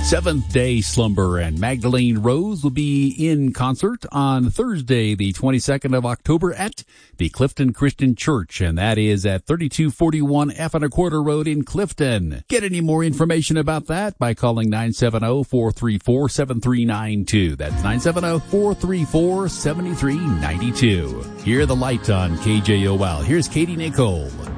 Seventh Day Slumber and Magdalene Rose will be in concert on Thursday, the 22nd of October at the Clifton Christian Church, and that is at 3241 F1/4 Road in Clifton. Get any more information about that by calling 970-434-7392. That's 970-434-7392. Hear the light on KJOL. Here's Katie Nicole.